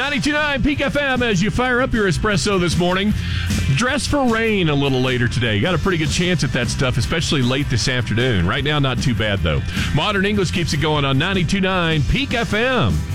92.9 Peak FM as you fire up your espresso this morning. Dress for rain a little later today. Got a pretty good chance at that stuff, especially late this afternoon. Right now, not too bad, though. Modern English keeps it going on 92.9 Peak FM.